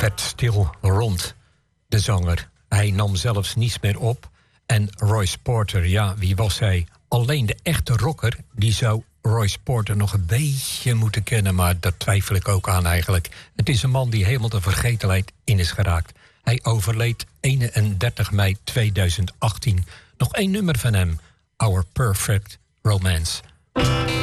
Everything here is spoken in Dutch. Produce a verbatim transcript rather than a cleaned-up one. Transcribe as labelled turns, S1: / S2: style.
S1: werd stil rond de zanger. Hij nam zelfs niets meer op. En Royce Porter, ja, wie was hij? Alleen de echte rocker, die zou Royce Porter nog een beetje moeten kennen, maar dat twijfel ik ook aan eigenlijk. Het is een man die helemaal de vergetelheid in is geraakt. Hij overleed eenendertig mei tweeduizend achttien. Nog één nummer van hem, Our Perfect Romance.